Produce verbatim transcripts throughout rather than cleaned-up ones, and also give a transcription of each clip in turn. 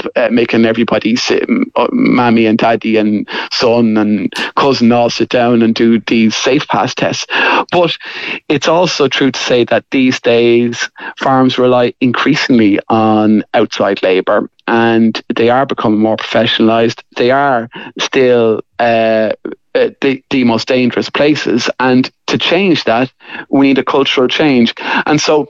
uh, making everybody sit, uh, mammy and daddy and son and cousin all sit down and do these safe pass tests. But it's also true to say that these days farms rely increasingly on outside labour, and they are becoming more professionalised. They are still uh, the, the most dangerous places, and to change that, we need a cultural change. And so,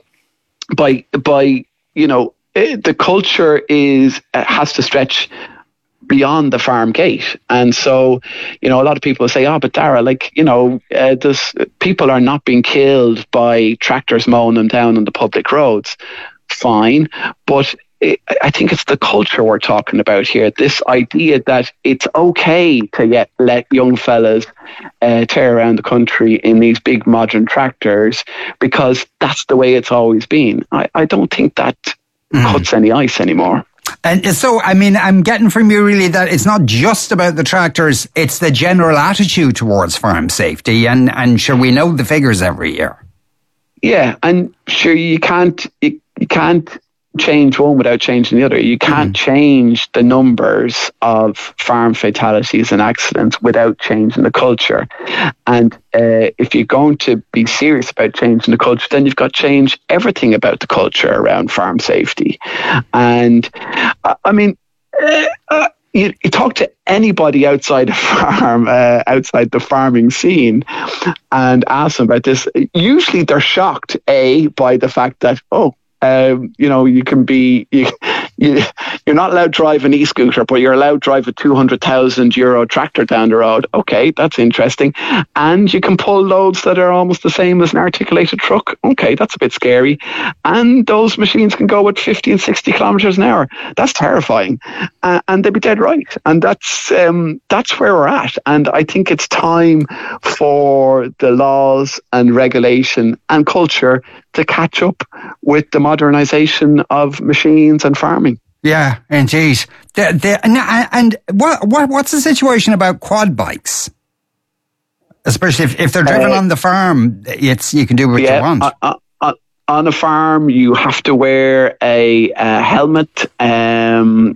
by by you know, the culture is has to stretch beyond the farm gate. And so, you know, a lot of people say, oh, but Dara, like, you know, uh, this, people are not being killed by tractors mowing them down on the public roads. Fine. But it, I think it's the culture we're talking about here. This idea that it's okay to get, let young fellas uh, tear around the country in these big modern tractors because that's the way it's always been. I, I don't think that mm. cuts any ice anymore. And so, I mean, I'm getting from you really that it's not just about the tractors, it's the general attitude towards farm safety. And, and sure, we know the figures every year. Yeah, and sure, you can't, you, you can't change one without changing the other. You can't mm. change the numbers of farm fatalities and accidents without changing the culture. And uh, if you're going to be serious about changing the culture, then you've got to change everything about the culture around farm safety. And uh, I mean, uh, uh, you, you talk to anybody outside a farm, uh, outside the farming scene, and ask them about this. Usually they're shocked, A, by the fact that, oh, Um, you know, you can be, you, you, you're not allowed to drive an e-scooter, but you're allowed to drive a two hundred thousand euro tractor down the road. Okay, that's interesting. And you can pull loads that are almost the same as an articulated truck. Okay, that's a bit scary. And those machines can go at fifty and sixty kilometres an hour. That's terrifying. Uh, and they'd be dead right. And that's, um, that's where we're at. And I think it's time for the laws and regulation and culture to catch up with the modernisation of machines and farming. Yeah, indeed. The, the, and what, what what's the situation about quad bikes? Especially if, if they're driven uh, on the farm, it's you can do what yeah, you want. Uh, uh, on a farm, you have to wear a, a helmet, um,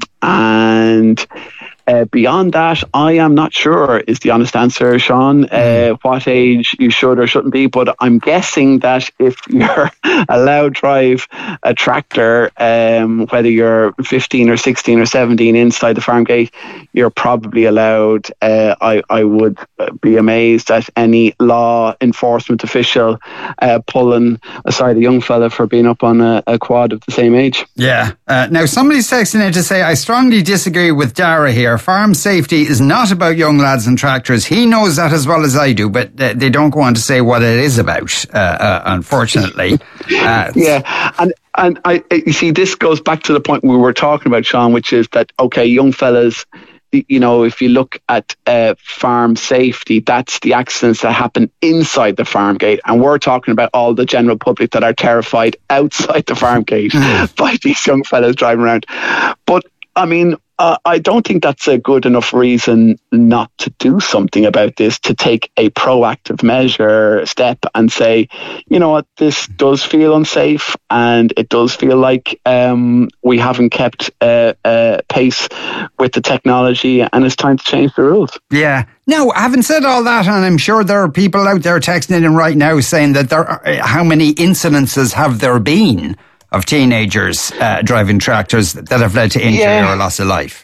and Uh, beyond that, I am not sure is the honest answer, Sean, uh, what age you should or shouldn't be. But I'm guessing that if you're allowed to drive a tractor, um, whether you're fifteen or sixteen or seventeen inside the farm gate, you're probably allowed. Uh, I, I would be amazed at any law enforcement official uh, pulling aside a young fella for being up on a, a quad of the same age. Yeah. Uh, now, somebody's texting in to say, I strongly disagree with Dara here. Farm safety is not about young lads and tractors. He knows that as well as I do, but they don't go on to say what it is about, uh, uh, unfortunately. Uh, yeah, and and I you see, this goes back to the point we were talking about, Sean, which is that, okay, young fellas, you know, if you look at uh, farm safety, that's the accidents that happen inside the farm gate. And we're talking about all the general public that are terrified outside the farm gate by these young fellas driving around. But, I mean, Uh, I don't think that's a good enough reason not to do something about this, to take a proactive measure, step and say, you know what, this does feel unsafe and it does feel like um, we haven't kept uh, uh, pace with the technology and it's time to change the rules. Yeah. Now, having said all that, and I'm sure there are people out there texting in right now saying that there are, how many incidences have there been of teenagers uh, driving tractors that have led to injury yeah. or loss of life?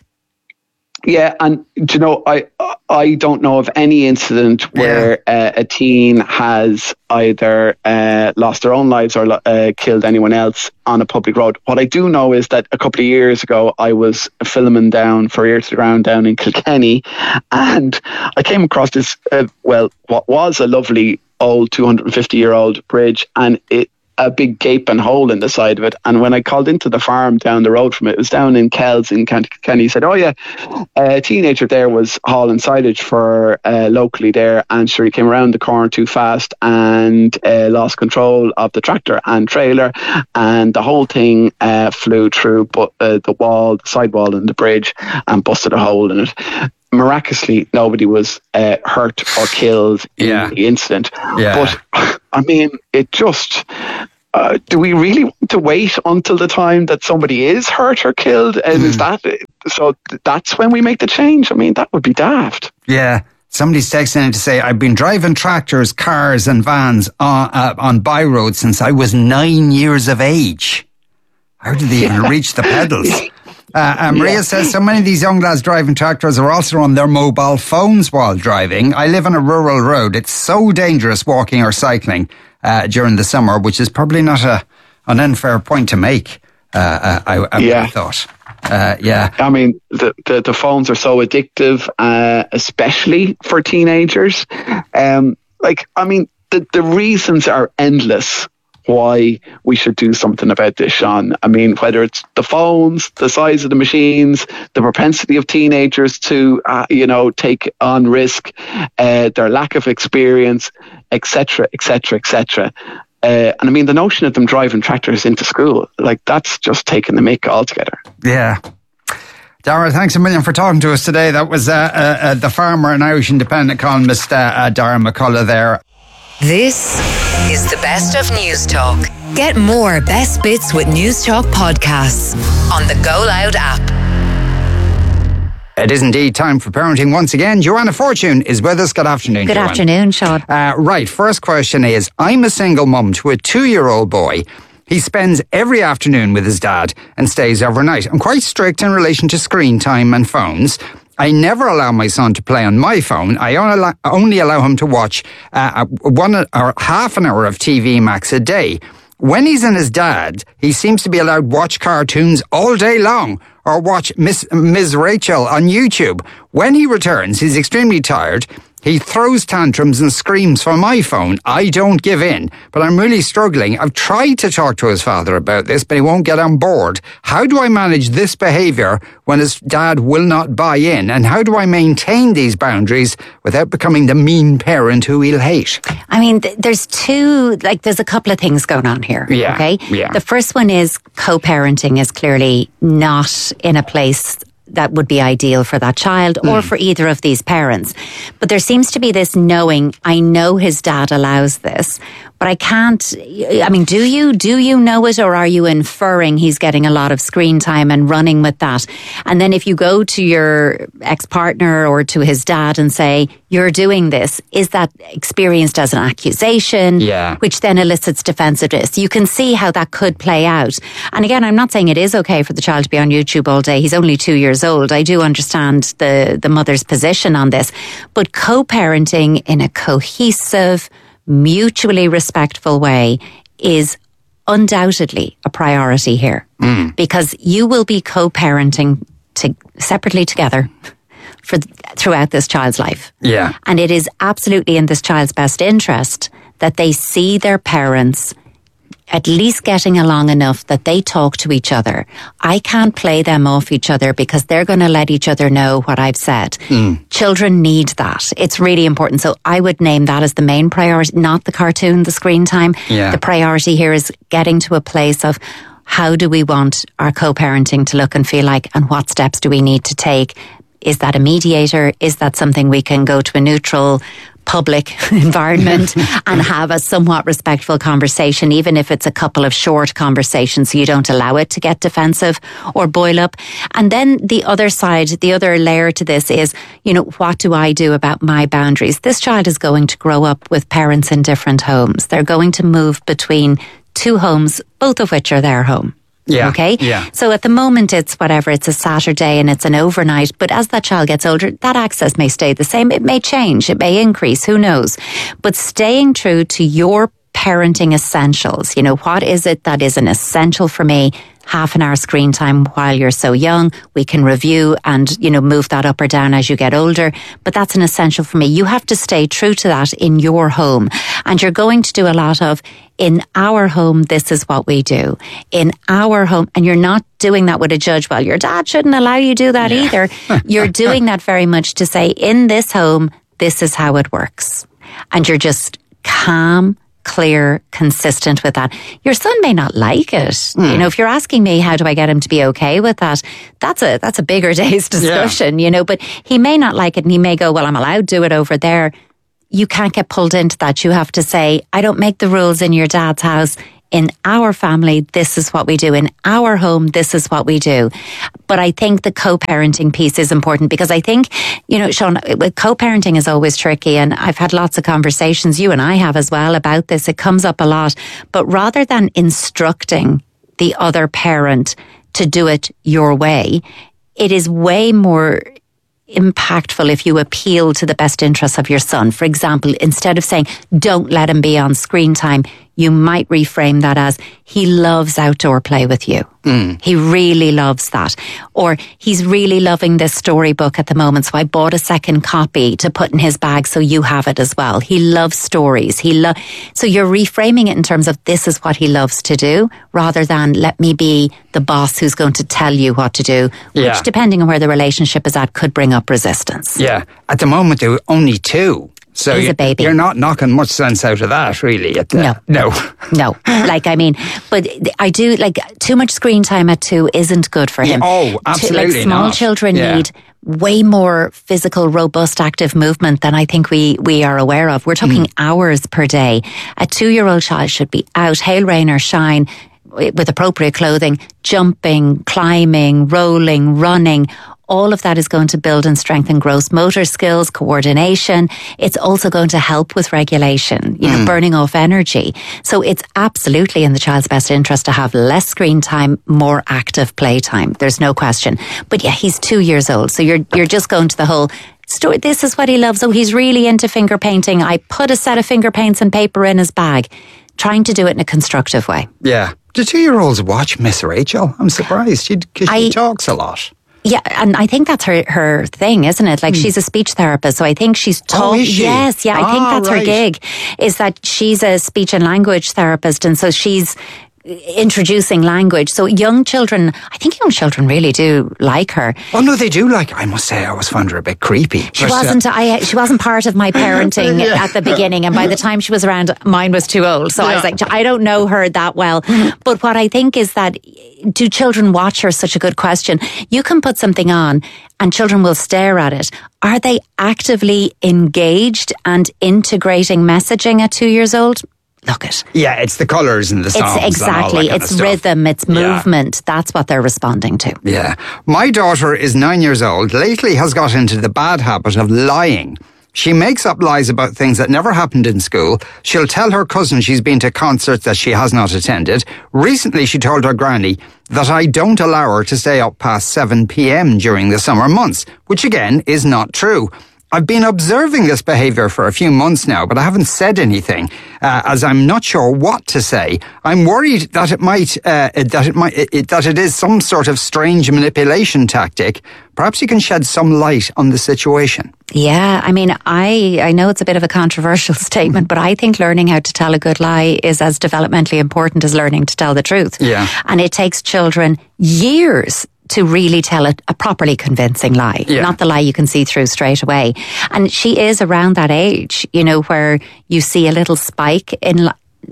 Yeah, and you know, I I don't know of any incident where yeah. uh, a teen has either uh, lost their own lives or uh, killed anyone else on a public road. What I do know is that a couple of years ago, I was filming down for Ear to the Ground down in Kilkenny, and I came across this, uh, well, what was a lovely old two hundred fifty year old bridge, and it a big gaping hole in the side of it. And when I called into the farm down the road from it, it was down in Kells in County Kenny. He said, oh yeah, a teenager there was hauling silage for uh, locally there, and sure, he came around the corner too fast and uh, lost control of the tractor and trailer, and the whole thing uh, flew through but uh, the wall, the side wall in the bridge, and busted a hole in it. Miraculously, nobody was uh, hurt or killed in yeah. the incident. Yeah. But I mean, it just, uh, do we really want to wait until the time that somebody is hurt or killed? And mm. is that so? That's when we make the change. I mean, that would be daft. Yeah. Somebody's texting in to say, I've been driving tractors, cars and vans on, uh, on byroads since I was nine years of age. How did they even reach the pedals? Uh, uh, Maria yeah. says, so many of these young lads driving tractors are also on their mobile phones while driving. I live on a rural road. It's so dangerous walking or cycling uh, during the summer, which is probably not a an unfair point to make, uh, uh, I, I yeah. thought. Uh, yeah. I mean, the, the, the phones are so addictive, uh, especially for teenagers. Um, like, I mean, the, the reasons are endless why we should do something about this, Sean. I mean, whether it's the phones, the size of the machines, the propensity of teenagers to, uh, you know, take on risk, uh, their lack of experience, et cetera, et cetera, et cetera. Uh, and I mean, the notion of them driving tractors into school, like that's just taking the mick altogether. Yeah. Dara, thanks a million for talking to us today. That was uh, uh, uh, the farmer and Irish Independent columnist uh, uh, Dara McCullough there. This is the best of News Talk. Get more best bits with News Talk podcasts on the Go Loud app. It is indeed time for parenting once again. Joanna Fortune is with us. Good afternoon, Good Joanna. afternoon, Sean. Uh, right, first question is, I'm a single mum to a two-year-old boy. He spends every afternoon with his dad and stays overnight. I'm quite strict in relation to screen time and phones. I never allow my son to play on my phone. I only allow, only allow him to watch uh, one or half an hour of T V max a day. When he's in his dad, he seems to be allowed to watch cartoons all day long or watch Miss Miz Rachel on YouTube. When he returns, he's extremely tired. He throws tantrums and screams for my phone. I don't give in, but I'm really struggling. I've tried to talk to his father about this, but he won't get on board. How do I manage this behaviour when his dad will not buy in? And how do I maintain these boundaries without becoming the mean parent who he'll hate? I mean, th- there's two, like, there's a couple of things going on here. Yeah. Okay. Yeah. The first one is co-parenting is clearly not in a place that would be ideal for that child or mm. for either of these parents. But there seems to be this knowing, I know his dad allows this, but I can't, I mean, do you, do you know it, or are you inferring he's getting a lot of screen time and running with that? And then if you go to your ex-partner or to his dad and say, you're doing this, is that experienced as an accusation? Yeah. Which then elicits defensiveness. You can see how that could play out. And again, I'm not saying it is okay for the child to be on YouTube all day. He's only two years old. I do understand the, the mother's position on this. But co-parenting in a cohesive, mutually respectful way is undoubtedly a priority here. Mm. Because you will be co-parenting to, separately together for throughout this child's life. Yeah. And it is absolutely in this child's best interest that they see their parents at least getting along enough that they talk to each other. I can't play them off each other because they're going to let each other know what I've said. Mm. Children need that. It's really important. So I would name that as the main priority, not the cartoon, the screen time. Yeah. The priority here is getting to a place of how do we want our co-parenting to look and feel like, and what steps do we need to take? Is that a mediator? Is that something we can go to a neutral public environment and have a somewhat respectful conversation, even if it's a couple of short conversations, so you don't allow it to get defensive or boil up? And then the other side, the other layer to this is, you know, what do I do about my boundaries? This child is going to grow up with parents in different homes. They're going to move between two homes, both of which are their home. Yeah. Okay. Yeah. So at the moment, it's whatever, it's a Saturday and it's an overnight. But as that child gets older, that access may stay the same. It may change. It may increase. Who knows? But staying true to your parenting essentials. You know, what is it that is an essential for me? Half an hour screen time while you're so young. We can review and, you know, move that up or down as you get older. But that's an essential for me. You have to stay true to that in your home. And you're going to do a lot of, in our home, this is what we do. In our home, and you're not doing that with a judge. Well, your dad shouldn't allow you to do that yeah. either. You're doing that very much to say, in this home, this is how it works. And you're just calm, clear, consistent with that. Your son may not like it. Mm. You know, if you're asking me, how do I get him to be okay with that? That's a, that's a bigger day's discussion, yeah. you know, but he may not like it and he may go, well, I'm allowed to do it over there. You can't get pulled into that. You have to say, I don't make the rules in your dad's house. in our family, this is what we do. In our home, this is what we do. But I think the co-parenting piece is important because I think, you know, Sean, co-parenting is always tricky. And I've had lots of conversations, you and I have as well, about this. It comes up a lot. But rather than instructing the other parent to do it your way, it is way more impactful if you appeal to the best interests of your son. For example, instead of saying, don't let him be on screen time, you might reframe that as, he loves outdoor play with you. Mm. He really loves that. Or he's really loving this storybook at the moment, so I bought a second copy to put in his bag so you have it as well. He loves stories. He lo- So you're reframing it in terms of this is what he loves to do, rather than let me be the boss who's going to tell you what to do, yeah. which, depending on where the relationship is at, could bring up resistance. Yeah. At the moment, there are only two. So He's you, a baby. You're not knocking much sense out of that, really. At the, no. No. No. Like, I mean, but I do, like, too much screen time at two isn't good for him. Yeah, oh, absolutely Like, small not. children yeah. need way more physical, robust, active movement than I think we, we are aware of. We're talking mm. hours per day. A two-year-old child should be out, hail, rain or shine, with appropriate clothing, jumping, climbing, rolling, running. All of that is going to build and strengthen gross motor skills, coordination. It's also going to help with regulation, you know, mm. burning off energy. So it's absolutely in the child's best interest to have less screen time, more active playtime. There's no question. But yeah, he's two years old. So you're, you're just going to the whole story. This is what he loves. Oh, he's really into finger painting. I put a set of finger paints and paper in his bag. Trying to do it in a constructive way. Yeah. Do two-year-olds watch Miss Rachel? I'm surprised because she, she talks a lot. Yeah, and I think that's her, her thing, isn't it? Like, mm. she's a speech therapist, so I think she's taught. Oh, is she? Yes, yeah, I ah, think that's right. her gig, is that she's a speech and language therapist, and so she's introducing language. So young children, I think young children really do like her. Oh no, they do like her. I must say, I always found her a bit creepy. She but, wasn't. Uh, I. She wasn't part of my parenting yeah. at the beginning, and by the time she was around, mine was too old. So yeah. I was like, I don't know her that well. But what I think is that, do children watch her? Such a good question. You can put something on, and children will stare at it. Are they actively engaged and integrating messaging at two years old? Look it. Yeah, it's the colours and the songs. It's exactly. And it's rhythm. It's movement. Yeah. That's what they're responding to. Yeah. My daughter is nine years old. Lately has got into the bad habit of lying. She makes up lies about things that never happened in school. She'll tell her cousin she's been to concerts that she has not attended. Recently, she told her granny that I don't allow her to stay up past seven p.m. during the summer months, which again is not true. I've been observing this behaviour for a few months now, but I haven't said anything, uh, as I'm not sure what to say. I'm worried that it might, uh, that it might, it, that it is some sort of strange manipulation tactic. Perhaps you can shed some light on the situation. Yeah, I mean, I, I know it's a bit of a controversial statement, but I think learning how to tell a good lie is as developmentally important as learning to tell the truth. Yeah. And it takes children years to really tell a, a properly convincing lie, yeah. not the lie you can see through straight away. And she is around that age, you know, where you see a little spike in li-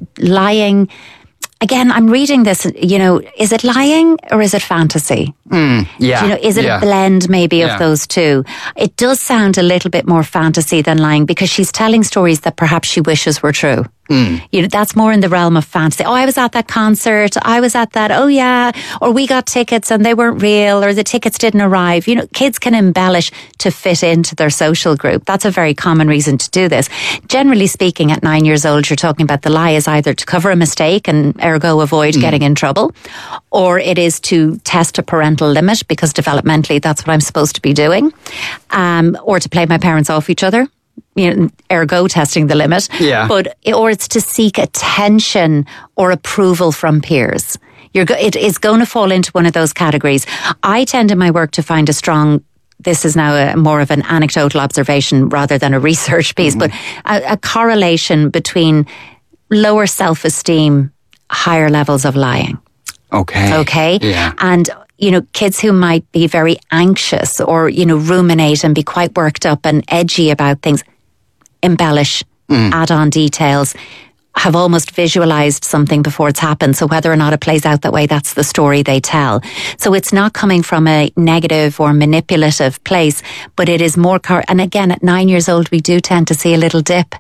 lying. Again, I'm reading this, you know, is it lying or is it fantasy? Mm, yeah. Do you know, is it yeah. a blend maybe yeah. of those two? It does sound a little bit more fantasy than lying because she's telling stories that perhaps she wishes were true. Mm. You know, that's more in the realm of fantasy. Oh, I was at that concert. I was at that. Oh, yeah. Or we got tickets and they weren't real, or the tickets didn't arrive. You know, kids can embellish to fit into their social group. That's a very common reason to do this. Generally speaking, at nine years old, you're talking about the lie is either to cover a mistake and ergo avoid mm. getting in trouble, or it is to test a parental limit because developmentally that's what I'm supposed to be doing, um, or to play my parents off each other. You know, ergo testing the limit. Yeah. But, or it's to seek attention or approval from peers. You're go- it is going to fall into one of those categories. I tend in my work to find a strong, this is now a, more of an anecdotal observation rather than a research piece, mm-hmm. but a, a correlation between lower self-esteem, higher levels of lying. Okay. Okay. Yeah. And, you know, kids who might be very anxious or, you know, ruminate and be quite worked up and edgy about things, embellish, mm. add on details, have almost visualized something before it's happened. So whether or not it plays out that way, that's the story they tell. So it's not coming from a negative or manipulative place, but it is more, car- and again, at nine years old, we do tend to see a little dip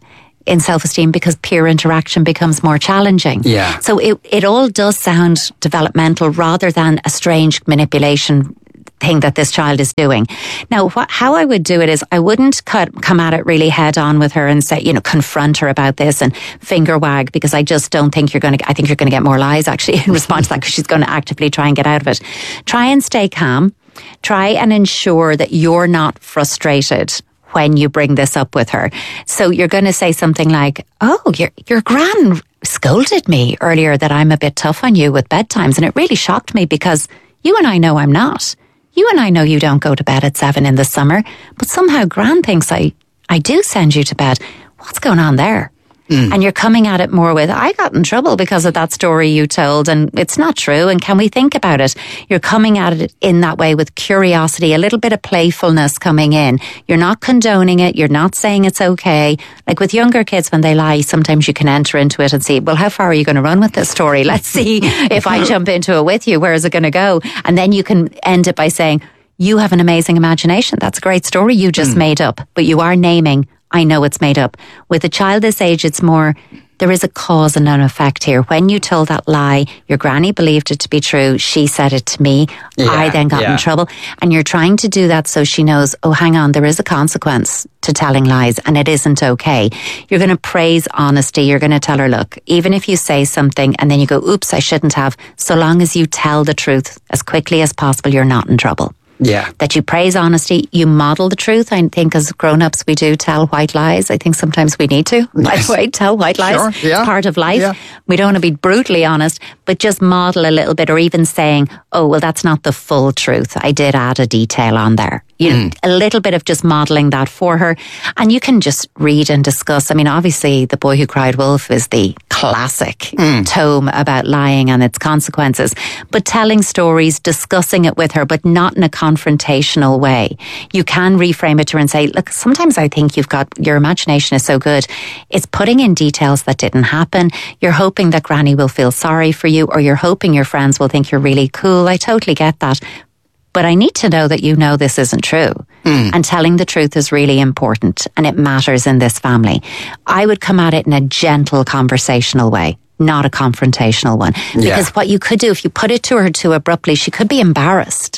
in self-esteem because peer interaction becomes more challenging. Yeah. So it, it all does sound developmental rather than a strange manipulation thing that this child is doing. Now, wh- how I would do it is I wouldn't cut, come at it really head on with her and say, you know, confront her about this and finger wag, because I just don't think you're going to, I think you're going to get more lies actually in response to that, because she's going to actively try and get out of it. Try and stay calm. Try and ensure that you're not frustrated when you bring this up with her. So you're going to say something like, oh, your, your gran scolded me earlier that I'm a bit tough on you with bedtimes. And it really shocked me because you and I know I'm not. You and I know you don't go to bed at seven in the summer, but somehow Gran thinks I, I do send you to bed. What's going on there? Mm. And you're coming at it more with, I got in trouble because of that story you told and it's not true. And can we think about it? You're coming at it in that way with curiosity, a little bit of playfulness coming in. You're not condoning it. You're not saying it's okay. Like with younger kids, when they lie, sometimes you can enter into it and see, well, how far are you going to run with this story? Let's see if I jump into it with you. Where is it going to go? And then you can end it by saying, you have an amazing imagination. That's a great story you just mm. made up, but you are naming, I know it's made up. With a child this age, it's more, there is a cause and an effect here. When you told that lie, your granny believed it to be true. She said it to me. Yeah, I then got yeah. in trouble. And you're trying to do that so she knows, oh, hang on, there is a consequence to telling lies and it isn't okay. You're going to praise honesty. You're going to tell her, look, even if you say something and then you go, oops, I shouldn't have, so long as you tell the truth as quickly as possible, you're not in trouble. Yeah. That you praise honesty, you model the truth. I think as grown-ups we do tell white lies. I think sometimes we need to, by the way, tell white lies. Sure, yeah. It's part of life. Yeah. We don't want to be brutally honest, but just model a little bit, or even saying, oh, well, that's not the full truth. I did add a detail on there. You know, mm. a little bit of just modelling that for her. And you can just read and discuss. I mean, obviously, The Boy Who Cried Wolf is the classic mm. tome about lying and its consequences. But telling stories, discussing it with her, but not in a confrontational way. You can reframe it to her and say, look, sometimes I think you've got, your imagination is so good. It's putting in details that didn't happen. You're hoping that Granny will feel sorry for you, or you're hoping your friends will think you're really cool. I totally get that. But I need to know that you know this isn't true. Mm. And telling the truth is really important and it matters in this family. I would come at it in a gentle conversational way, not a confrontational one. Because yeah. what you could do, if you put it to her too abruptly, she could be embarrassed.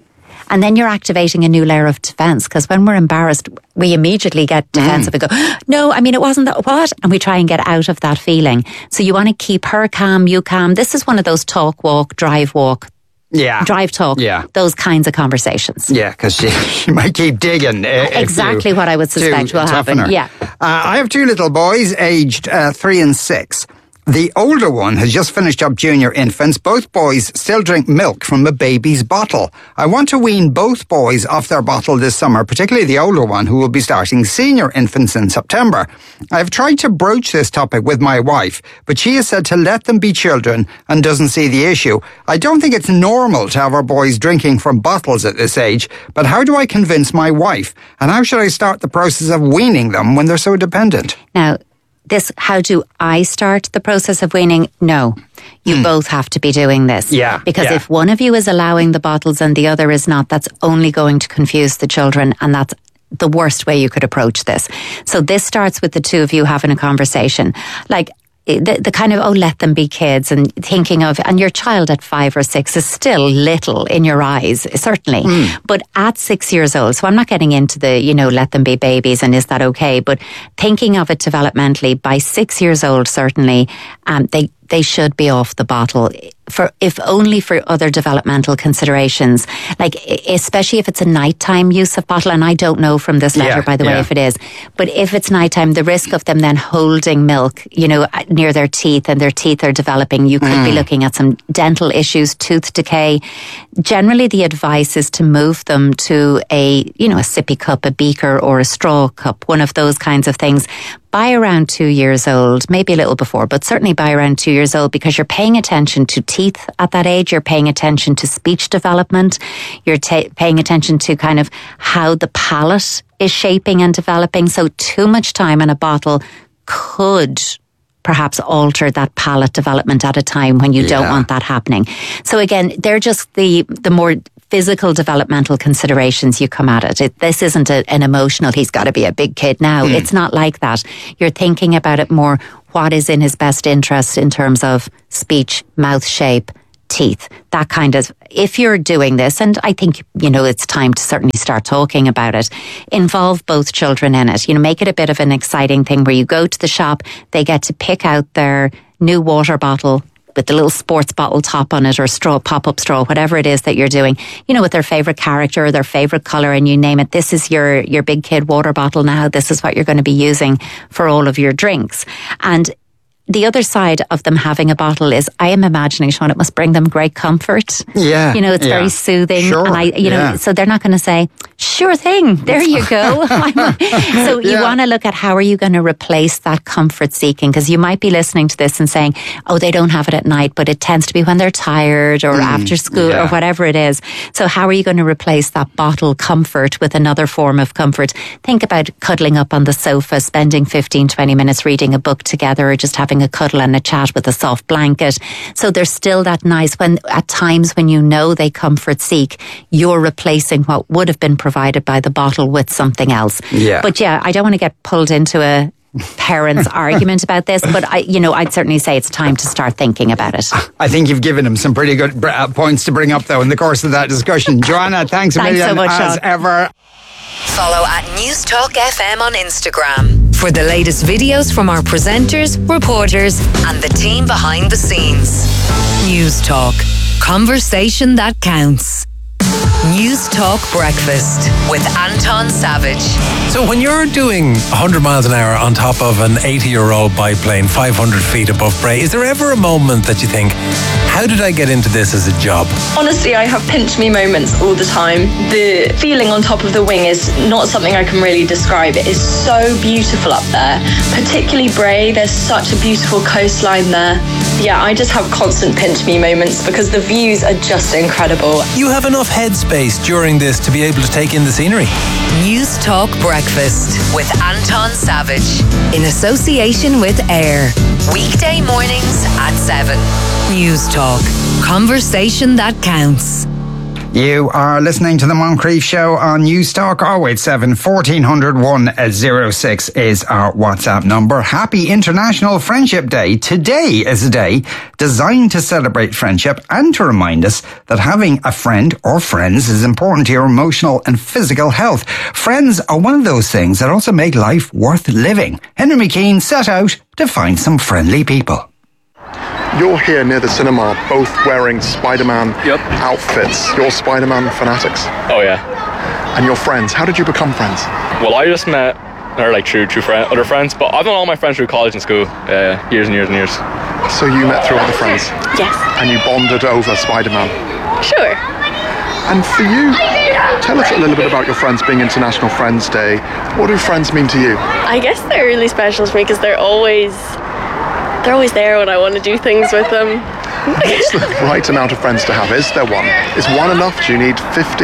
And then you're activating a new layer of defense, because when we're embarrassed, we immediately get defensive mm. and go, no, I mean, it wasn't that, what? And we try and get out of that feeling. So you want to keep her calm, you calm. This is one of those talk, walk, drive, walk. Yeah. Drive talk. Yeah. Those kinds of conversations. Yeah, because she, she might keep digging. Uh, exactly what I would suspect will happen. Her. Yeah. Uh, I have two little boys aged uh, three and six. The older one has just finished up junior infants. Both boys still drink milk from a baby's bottle. I want to wean both boys off their bottle this summer, particularly the older one, who will be starting senior infants in September. I've tried to broach this topic with my wife, but she has said to let them be children and doesn't see the issue. I don't think it's normal to have our boys drinking from bottles at this age, but how do I convince my wife? And how should I start the process of weaning them when they're so dependent? Now, This, how do I start the process of weaning? No, you mm. both have to be doing this. Yeah. Because yeah. if one of you is allowing the bottles and the other is not, that's only going to confuse the children, and that's the worst way you could approach this. So this starts with the two of you having a conversation. Like, The, the kind of, oh, let them be kids, and thinking of, and your child at five or six is still little in your eyes, certainly. Mm. But at six years old, so I'm not getting into the, you know, let them be babies and is that okay? But thinking of it developmentally, by six years old, certainly, um, they, they should be off the bottle. For, if only for other developmental considerations, like especially if it's a nighttime use of bottle, and I don't know from this letter, yeah, by the yeah. way, if it is, but if it's nighttime, the risk of them then holding milk, you know, near their teeth, and their teeth are developing, you could mm. be looking at some dental issues, tooth decay. Generally, the advice is to move them to a, you know, a sippy cup, a beaker, or a straw cup, one of those kinds of things, by around two years old, maybe a little before, but certainly by around two years old, because you're paying attention to teeth at that age, you're paying attention to speech development, you're ta- paying attention to kind of how the palate is shaping and developing. So too much time in a bottle could perhaps alter that palate development at a time when you yeah. don't want that happening. So again, they're just the the more physical developmental considerations you come at it. it this isn't a, an emotional, he's got to be a big kid now. Mm. It's not like that. You're thinking about it more, what is in his best interest in terms of speech, mouth shape, teeth, that kind of, if you're doing this, and I think, you know, it's time to certainly start talking about it, involve both children in it. You know, make it a bit of an exciting thing where you go to the shop, they get to pick out their new water bottle with the little sports bottle top on it, or straw, pop-up straw, whatever it is that you're doing, you know, with their favourite character or their favourite colour, and you name it, this is your, your big kid water bottle now, this is what you're going to be using for all of your drinks. And the other side of them having a bottle is, I am imagining, Sean, it must bring them great comfort. Yeah. You know, it's yeah. very soothing. Sure. And I, you know, yeah. so they're not going to say, sure thing, there you go. So you yeah. want to look at how are you going to replace that comfort seeking? Because you might be listening to this and saying, oh, they don't have it at night, but it tends to be when they're tired or mm, after school yeah. or whatever it is. So how are you going to replace that bottle comfort with another form of comfort? Think about cuddling up on the sofa, spending fifteen, twenty minutes reading a book together, or just having a cuddle and a chat with a soft blanket. So there's still that nice, when at times when you know they comfort seek, you're replacing what would have been provided by the bottle with something else. Yeah. But yeah, I don't want to get pulled into a parents' argument about this, but I, you know, I'd certainly say it's time to start thinking about it. I think you've given him some pretty good uh, points to bring up, though, in the course of that discussion. Joanna, thanks a thanks million so much, as Sean. ever. Follow at News Talk F M on Instagram for the latest videos from our presenters, reporters, and the team behind the scenes. News Talk, conversation that counts. News Talk Breakfast with Anton Savage. So when you're doing one hundred miles an hour on top of an eighty-year-old biplane five hundred feet above Bray, is there ever a moment that you think, how did I get into this as a job? Honestly, I have pinch me moments all the time. The feeling on top of the wing is not something I can really describe. It is so beautiful up there, particularly Bray. There's such a beautiful coastline there. Yeah, I just have constant pinch me moments because the views are just incredible. You have enough headspace during this to be able to take in the scenery. News Talk Breakfast with Anton Savage in association with Air. Weekday mornings at seven. News Talk, conversation that counts. You are listening to the Moncrief Show on News Talk. oh eight seven, fourteen hundred, one oh six is our WhatsApp number. Happy International Friendship Day. Today is a day designed to celebrate friendship and to remind us that having a friend or friends is important to your emotional and physical health. Friends are one of those things that also make life worth living. Henry McKean set out to find some friendly people. You're here near the cinema, both wearing Spider-Man yep. outfits. You're Spider-Man fanatics. Oh yeah. And your friends, how did you become friends? Well, I just met, or like through, through friend, other friends, but I've known all my friends through college and school, uh, years and years and years. So you met through other friends? Yes. And you bonded over Spider-Man? Sure. And for you, tell us a little bit about your friends being International Friends Day. What do friends mean to you? I guess they're really special to me because they're always... They're always there when I want to do things with them. What's the right amount of friends to have? Is there one? Is one enough? Do you need fifty?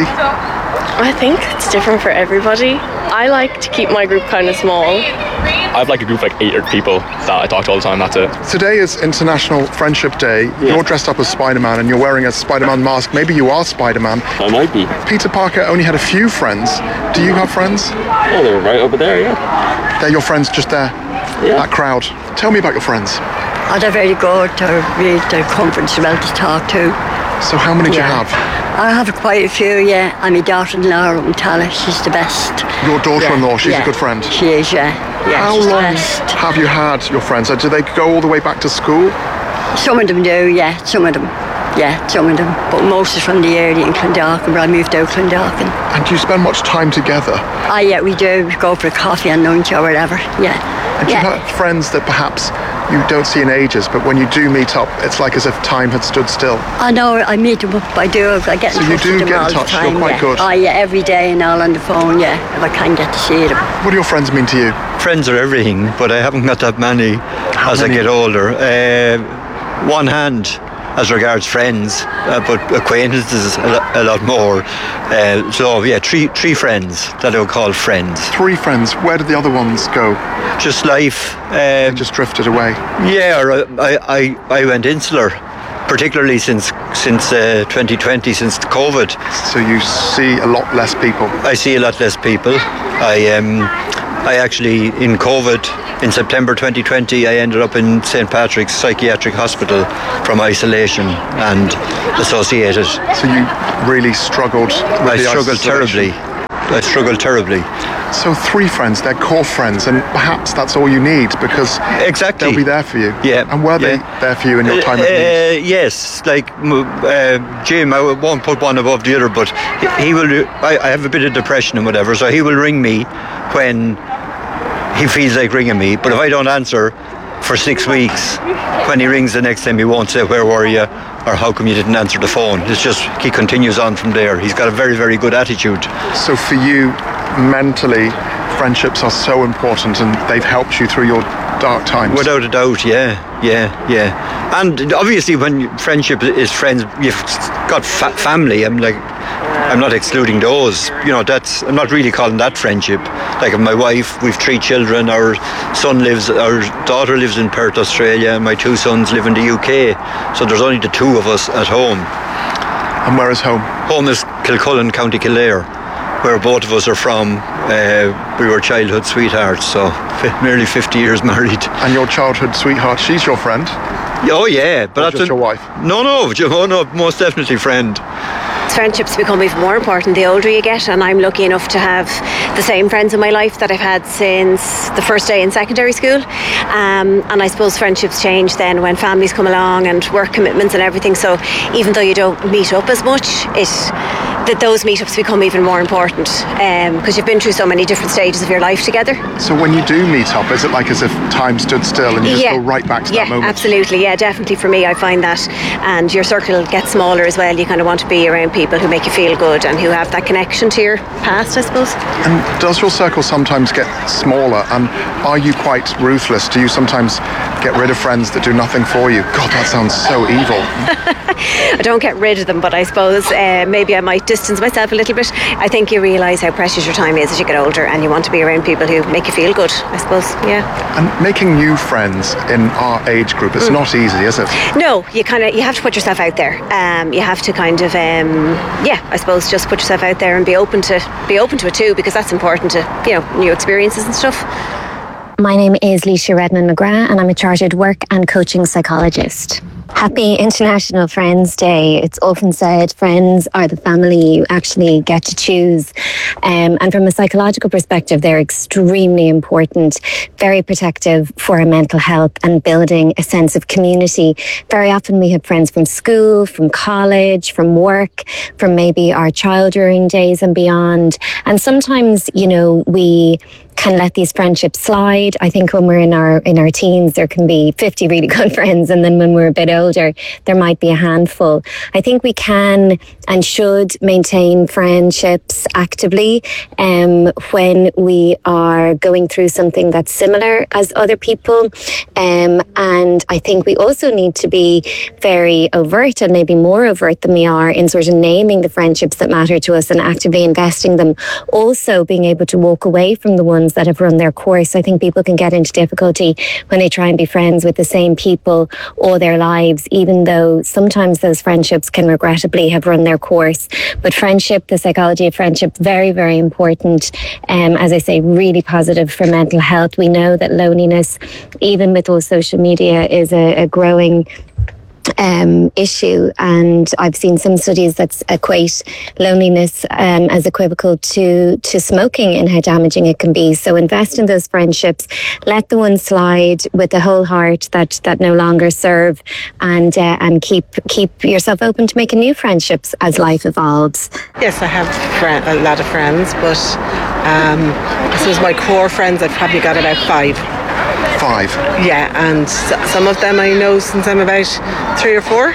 I think it's different for everybody. I like to keep my group kind of small. I have like a group of like eight people that I talk to all the time, that's it. Today is International Friendship Day. Yeah. You're dressed up as Spider-Man and you're wearing a Spider-Man mask. Maybe you are Spider-Man. I might be. Peter Parker only had a few friends. Do you have friends? Oh, they're right over there, yeah. They're your friends just there? Yeah. That crowd. Tell me about your friends. Oh, they're very good. They're really they're comfortable to talk to. So how many do yeah. you have? I have quite a few, yeah. And my daughter-in-law, Tala, she's the best. Your daughter-in-law, yeah, she's yeah. a good friend? She is, yeah. yeah how she's long the best. have you had your friends? Do they go all the way back to school? Some of them do, yeah. Some of them. Yeah, some of them. But most is from the area in Clondalkin, where I moved out Clondalkin. And do you spend much time together? Ah, yeah, we do. We go for a coffee and lunch or whatever, yeah. And yeah. do you have friends that perhaps you don't see in ages, but when you do meet up, it's like as if time had stood still? I know, I meet them up, I do, I get in so touch you do with them get all in touch, the time. you're quite yeah. good? Oh yeah, every day and all on the phone, yeah, if I can get to see them. What do your friends mean to you? Friends are everything, but I haven't got that many How as many? I get older. Uh, one hand, as regards friends, uh, but acquaintances a, lo- a lot more. Uh, so yeah, three three friends that I would call friends. Three friends. Where did the other ones go? Just life. Um, they just drifted away. Yeah, or I, I, I went insular, particularly since since uh, twenty twenty, since COVID. So you see a lot less people. I see a lot less people. I um, I actually in COVID in September twenty twenty, I ended up in Saint Patrick's Psychiatric Hospital from isolation and associated. So you really struggled. With I the struggled isolation. terribly. I struggled terribly. So three friends, they're core friends, and perhaps that's all you need because exactly they'll be there for you. Yeah. And were yeah. they there for you in your time uh, of need? Uh, yes, like uh, Jim, I won't put one above the other, but he, he will. I, I have a bit of depression and whatever, so he will ring me when he feels like ringing me. But if I don't answer for six weeks, when he rings the next time, he won't say where were you or how come you didn't answer the phone. It's just he continues on from there. He's got a very, very good attitude. So for you, mentally, friendships are so important and they've helped you through your dark times. Without a doubt, yeah, yeah, yeah. And obviously when friendship is friends, you've got fa- family. I'm like, I'm not excluding those. You know, that's, I'm not really calling that friendship. Like my wife, we've three children. Our son lives, our daughter lives in Perth, Australia, and my two sons live in the U K. So there's only the two of us at home. And where is home? Home is Kilcullen, County Kildare, where both of us are from. Uh, we were childhood sweethearts, so f- nearly fifty years married. And your childhood sweetheart, she's your friend? Oh yeah, but or that's just a, your wife? No, no, oh, no, most definitely friend. Friendships become even more important the older you get, and I'm lucky enough to have the same friends in my life that I've had since the first day in secondary school. Um, and I suppose friendships change then when families come along and work commitments and everything. So even though you don't meet up as much, it that those meetups become even more important because um, you've been through so many different stages of your life together. So when you do meet up, is it like as if time stood still and you just yeah. go right back to yeah, that moment? Yeah, absolutely. Yeah, definitely for me, I find that. And your circle gets smaller as well. You kind of want to be around people who make you feel good and who have that connection to your past, I suppose. And does your circle sometimes get smaller? And are you quite ruthless? Do you sometimes get rid of friends that do nothing for you? God, that sounds so evil. I don't get rid of them, but I suppose uh, maybe I might distance myself a little bit. I think you realise how precious your time is as you get older, and you want to be around people who make you feel good, I suppose, yeah. And making new friends in our age group, it's mm. not easy, is it? No, you kind of you have to put yourself out there. Um, you have to kind of, um, yeah, I suppose just put yourself out there and be open to be open to it too, because that's important to, you know, new experiences and stuff. My name is Leisha Redmond McGrath and I'm a chartered work and coaching psychologist. Happy International Friends Day. It's often said friends are the family you actually get to choose. Um, and from a psychological perspective, they're extremely important, very protective for our mental health and building a sense of community. Very often we have friends from school, from college, from work, from maybe our child rearing days and beyond. And sometimes, you know, we can let these friendships slide. I think when we're in our in our teens, there can be fifty really good friends, and then when we're a bit older, there might be a handful. I think we can and should maintain friendships actively um, when we are going through something that's similar as other people. Um, and I think we also need to be very overt, and maybe more overt than we are, in sort of naming the friendships that matter to us and actively investing them. Also being able to walk away from the ones that have run their course. I think people can get into difficulty when they try and be friends with the same people all their lives, even though sometimes those friendships can regrettably have run their course. But friendship, the psychology of friendship, very, very important. Um, as I say, really positive for mental health. We know that loneliness, even with all social media, is a, a growing Um, issue, and I've seen some studies that equate loneliness um, as equivocal to to smoking and how damaging it can be. So invest in those friendships, let the ones slide with the whole heart that that no longer serve, and uh, and keep keep yourself open to making new friendships as life evolves. Yes, I have friend, a lot of friends, but um, I suppose my core friends, I've probably got about five. Five? Yeah, and some of them I know since I'm about three or four,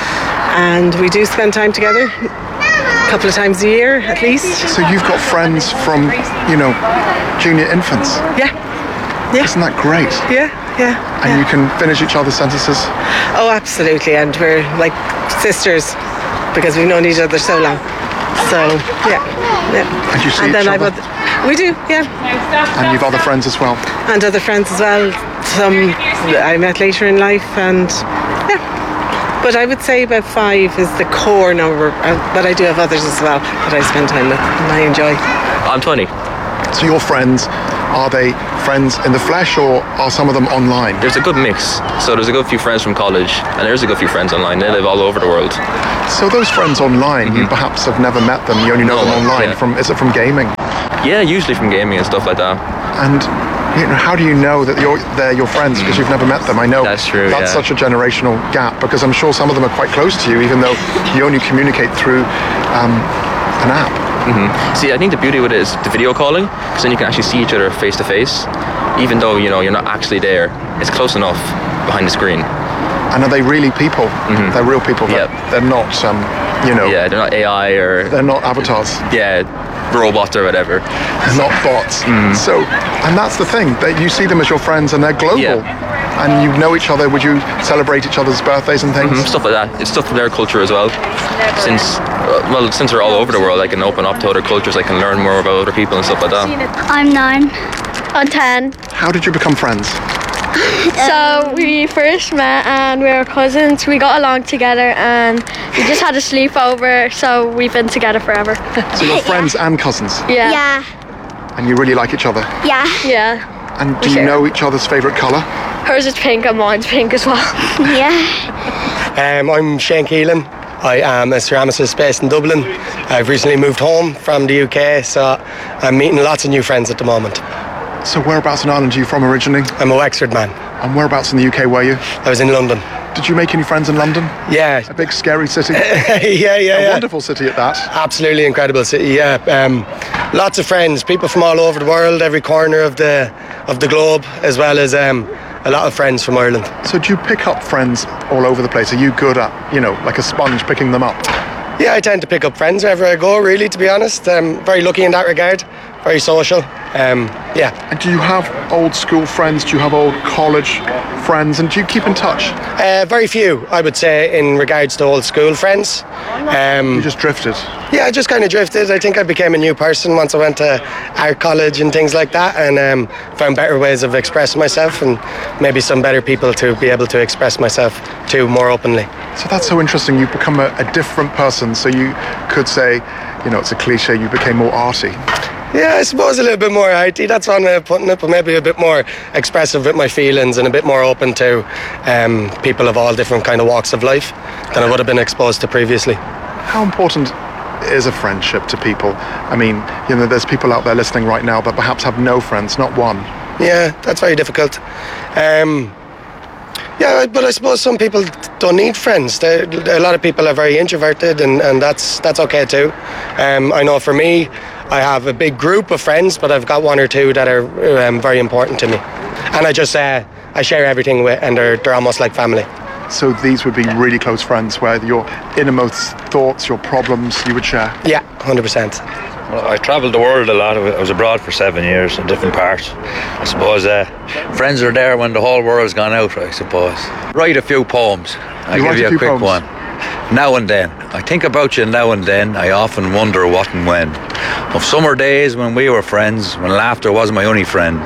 and we do spend time together a couple of times a year at least. So you've got friends from, you know, junior infants? Yeah. Yeah. Isn't that great? Yeah. Yeah. And yeah. you can finish each other's sentences? Oh, absolutely. And we're like sisters because we've known each other so long. So, yeah. yeah. And you see and each then other? I've other, we do, yeah. And you've other friends as well? And other friends as well. Some I met later in life, and yeah. But I would say about five is the core number, but I do have others as well that I spend time with and I enjoy. I'm twenty. So your friends, are they friends in the flesh or are some of them online? There's a good mix. So there's a good few friends from college and there's a good few friends online. They live all over the world. So those friends online, mm-hmm. you perhaps have never met them, you only know no, them online. Yeah. From Is it from gaming? Yeah, usually from gaming and stuff like that. And you know, how do you know that you're, they're your friends because you've never met them? I know that's true. That's yeah. such a generational gap because I'm sure some of them are quite close to you, even though you only communicate through um, an app. Mm-hmm. See, I think the beauty with it is the video calling, because then you can actually see each other face to face, even though you know you're not actually there. It's close enough behind the screen. And are they really people? Mm-hmm. They're real people. They're, yep. they're not, um, you know. Yeah, they're not A I or. They're not avatars. Yeah, robots or whatever. Not bots. Mm. So, and that's the thing, that you see them as your friends and they're global. Yeah. And you know each other. Would you celebrate each other's birthdays and things? Mm-hmm, stuff like that. It's stuff from their culture as well. Since, well, since we're all over the world, I can open up to other cultures. I can learn more about other people and stuff like that. I'm nine. I'm ten. How did you become friends? So we first met and we were cousins. We got along together and we just had a sleepover, so we've been together forever. So you're friends yeah. and cousins? Yeah. Yeah. And you really like each other? Yeah. Yeah. And do you sure. know each other's favourite colour? Hers is pink and mine's pink as well. Yeah. Um, I'm Shane Keelan. I am a ceramicist based in Dublin. I've recently moved home from the U K, so I'm meeting lots of new friends at the moment. So whereabouts in Ireland are you from originally? I'm a Wexford man. And whereabouts in the U K were you? I was in London. Did you make any friends in London? Yeah. A big scary city? yeah, yeah, a yeah. wonderful city at that. Absolutely incredible city, yeah. Um, lots of friends, people from all over the world, every corner of the of the globe, as well as um, a lot of friends from Ireland. So do you pick up friends all over the place? Are you good at, you know, like a sponge picking them up? Yeah, I tend to pick up friends wherever I go, really, to be honest. I'm very lucky in that regard. Very social. Um, yeah. And do you have old school friends? Do you have old college friends? And do you keep in touch? Uh, very few, I would say, in regards to old school friends. Um, you just drifted? Yeah, I just kind of drifted. I think I became a new person once I went to art college and things like that, and um, found better ways of expressing myself and maybe some better people to be able to express myself to more openly. So that's so interesting. You become a, a different person. So you could say, you know, it's a cliche, you became more arty. Yeah, I suppose a little bit more arty, that's one way of putting it, but maybe a bit more expressive with my feelings and a bit more open to um, people of all different kind of walks of life than I would have been exposed to previously. How important is a friendship to people? I mean, you know, there's people out there listening right now that perhaps have no friends, not one. Yeah, that's very difficult. Um, yeah, but I suppose some people don't need friends. They're, a lot of people are very introverted, and, and that's that's okay too. Um, I know for me, I have a big group of friends, but I've got one or two that are um, very important to me. And I just uh, I share everything with, and they're, they're almost like family. So these would be really close friends where your innermost thoughts, your problems, you would share? Yeah, one hundred percent. Well, I travelled the world a lot. I was abroad for seven years in different parts. I suppose uh, friends are there when the whole world's gone out, I suppose. Write a few poems. I'll give you a quick one. Now and then. I think about you now and then. I often wonder what and when. Of summer days when we were friends, when laughter was my only friend.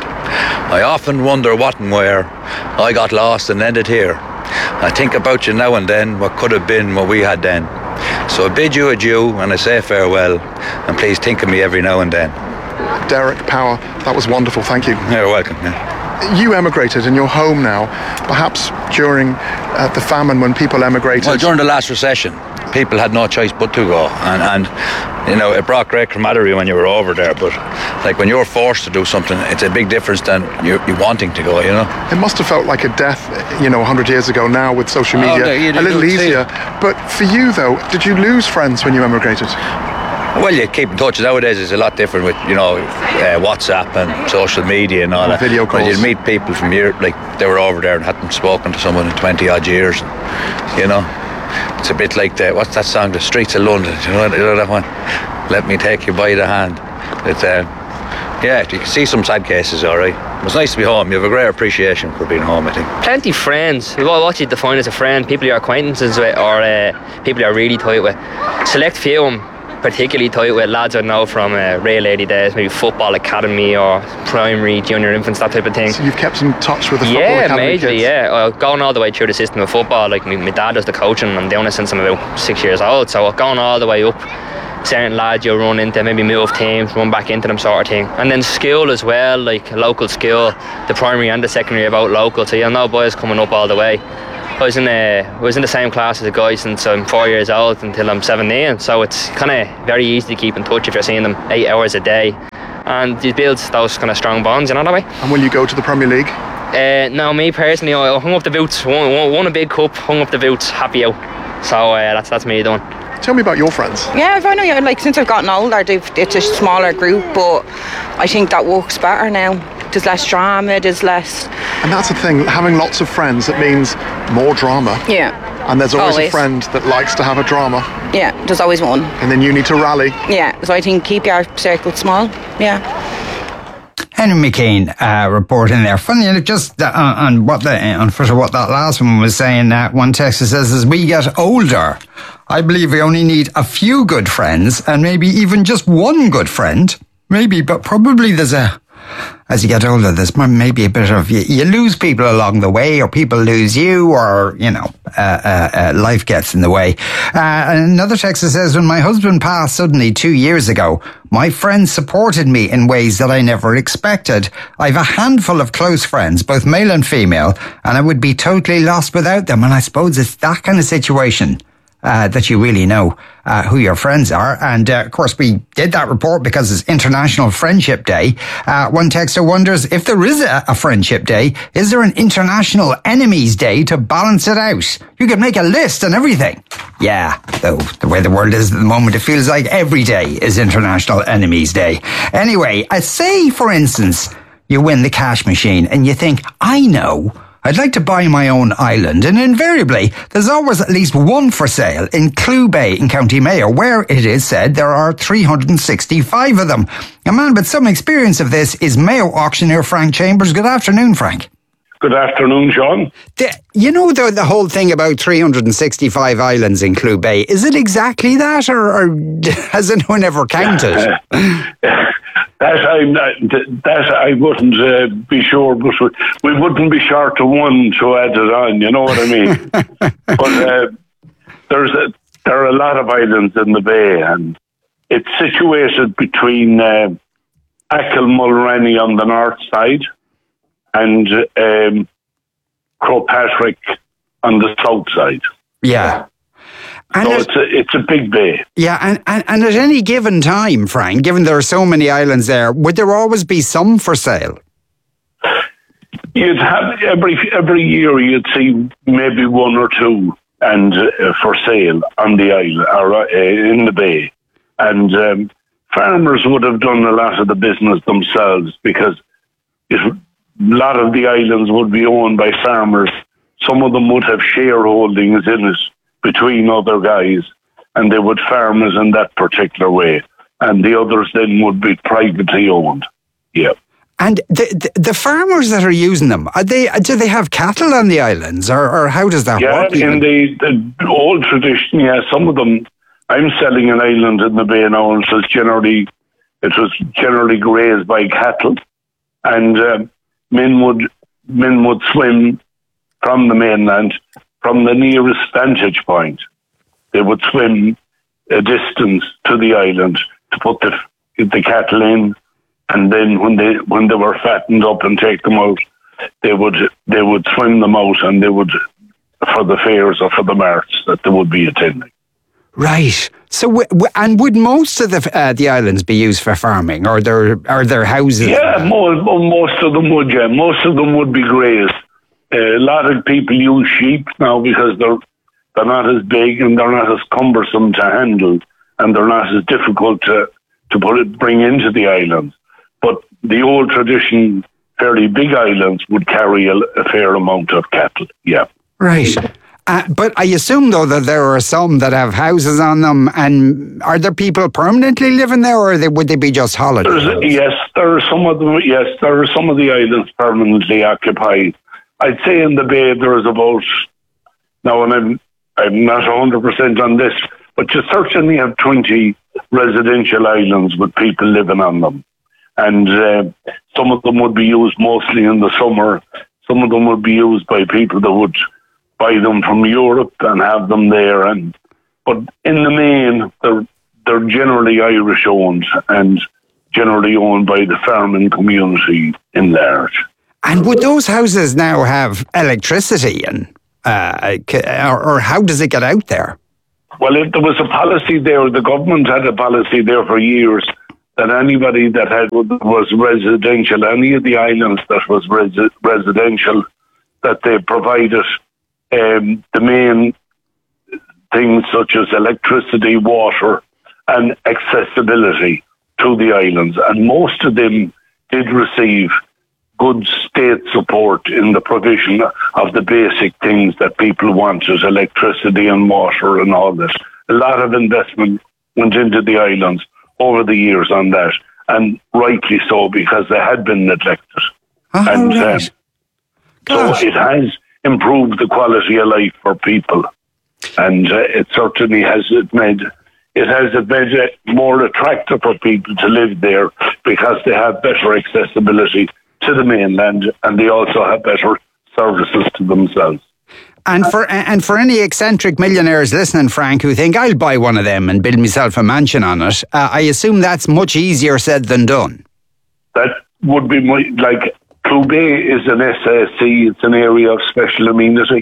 I often wonder what and where I got lost and ended here. I think about you now and then, what could have been what we had then. So I bid you adieu and I say farewell, and please think of me every now and then. Derek Power, that was wonderful, thank you. You're welcome. Yeah. You emigrated and you're home now, perhaps during uh, the famine when people emigrated. Well, during the last recession, people had no choice but to go, and, and you know, it brought great camaraderie when you were over there, but like when you're forced to do something, it's a big difference than you, you wanting to go, you know. It must have felt like a death, you know, one hundred years ago. Now with social media, oh, no, a little easier. But for you though, did you lose friends when you emigrated? Well, you keep in touch. Nowadays it's a lot different with, you know, uh, WhatsApp and social media and all and that. Video calls. But you'd meet people from here, like they were over there and hadn't spoken to someone in twenty odd years, you know. It's a bit like the, what's that song, The Streets of London, you know, you know that one? Let me take you by the hand. It's, uh, yeah, you can see some sad cases, all right. it was nice to be home. You have a great appreciation for being home, I think. Plenty of friends. Well, what you define as a friend, people you're acquaintances with, or uh, people you're really tight with. Select few of them, particularly tight with lads I know from uh, real lady days, maybe football academy or primary, junior infants, that type of thing. So you've kept in touch with the football yeah, academy majorly, kids? yeah. Uh, going all the way through the system of football, like my, my dad does the coaching, I'm doing it since I'm about six years old, so going all the way up. Certain lads you'll run into, maybe move teams, run back into them sort of thing. And then school as well, like local school, the primary and the secondary about local, so you'll know boys coming up all the way. I was in the I was in the same class as a guy since I'm four years old until I'm seventeen, so it's kind of very easy to keep in touch if you're seeing them eight hours a day, and it builds those kind of strong bonds, you know that way. And will you go to the Premier League? Uh, no, me personally, I hung up the boots, won, won, won a big cup, hung up the boots, happy out. So uh, that's that's me done. Tell me about your friends. Yeah, I've only, like, since I've gotten older, it's a smaller group, but I think that works better now. There's less drama, there's less... And that's the thing, having lots of friends, it means more drama. Yeah. And there's always, always. a friend that likes to have a drama. Yeah, there's always one. And then you need to rally. Yeah, so I think keep your circle small, yeah. Henry McCain uh, reporting there. Funny enough, just uh, on what the on first of what that last one was saying. Uh, one texter says, as we get older, I believe we only need a few good friends, and maybe even just one good friend. Maybe, but probably there's a. As you get older, there's maybe a bit of, you, you lose people along the way, or people lose you, or, you know, uh, uh, uh, life gets in the way. Uh, another texter says, when my husband passed suddenly two years ago, my friends supported me in ways that I never expected. I've a handful of close friends, both male and female, and I would be totally lost without them. And I suppose it's that kind of situation Uh, that you really know uh, who your friends are. And uh, of course, we did that report because it's International Friendship Day. Uh, one texter wonders if there is a, a Friendship Day, is there an International Enemies Day to balance it out? You could make a list and everything. Yeah, though the way the world is at the moment, it feels like every day is International Enemies Day. Anyway, I say, for instance, you win the cash machine and you think, I know, I'd like to buy my own island, and invariably there's always at least one for sale in Clew Bay in County Mayo, where it is said there are three hundred sixty-five of them. A man with some experience of this is Mayo auctioneer Frank Chambers. Good afternoon, Frank. Good afternoon, John. The, you know the, the whole thing about three hundred sixty-five islands in Clew Bay, is it exactly that, or, or has anyone ever counted? That I that I wouldn't uh, be sure, but we wouldn't be short of one to add it on. You know what I mean? But uh, there's a, there are a lot of islands in the bay, and it's situated between uh, Achill Mulrenny on the north side and um, Crowpatrick on the south side. Yeah. And so it's a, it's a big bay. Yeah, and, and, and at any given time, Frank, given there are so many islands there, would there always be some for sale? You'd have every every year you'd see maybe one or two and uh, for sale on the island or uh, in the bay, and um, farmers would have done a lot of the business themselves because if a lot of the islands would be owned by farmers. Some of them would have shareholdings in it between other guys, and they would farm it in that particular way, and the others then would be privately owned. Yeah. And the, the the farmers that are using them, are they do they have cattle on the islands, or, or how does that yeah, work? Yeah, in the, the old tradition, yeah, some of them. I'm selling an island in the bay now, and so it's generally it was generally grazed by cattle, and uh, men would men would swim from the mainland. From the nearest vantage point, they would swim a distance to the island to put the the cattle in, and then when they when they were fattened up and take them out, they would they would swim them out, and they would for the fairs or for the marts that they would be attending. Right. So, w- w- and would most of the uh, the islands be used for farming, or there are there houses? Yeah, most most of them would. Yeah, most of them would be grazed. Uh, a lot of people use sheep now because they're they're not as big and they're not as cumbersome to handle, and they're not as difficult to to put it bring into the islands. But the old tradition, fairly big islands would carry a, a fair amount of cattle. Yeah. Right. Uh, but I assume, though, that there are some that have houses on them, and are there people permanently living there, or they, would they be just holiday? There's, yes, there are some of them. Yes, there are some of the islands permanently occupied. I'd say in the Bay there is about, now, and I'm I'm not one hundred percent on this, but you certainly have twenty residential islands with people living on them. And uh, some of them would be used mostly in the summer. Some of them would be used by people that would buy them from Europe and have them there. And but in the main, they're they're generally Irish owned and generally owned by the farming community in large. And would those houses now have electricity, and uh, or, or how does it get out there? Well, if there was a policy there, the government had a policy there for years that anybody that had was residential, any of the islands that was resi- residential, that they provided um, the main things such as electricity, water, and accessibility to the islands. And most of them did receive good state support in the provision of the basic things that people wanted, electricity and water and all this. A lot of investment went into the islands over the years on that, and rightly so, because they had been neglected. Oh, and right. um, so it has improved the quality of life for people, and uh, it certainly has it made it has it made it more attractive for people to live there because they have better accessibility to the mainland, and they also have better services to themselves. And for and for any eccentric millionaires listening, Frank, who think I'll buy one of them and build myself a mansion on it, uh, I assume that's much easier said than done. That would be my, like Clubay is an S A C, it's an area of special amenity,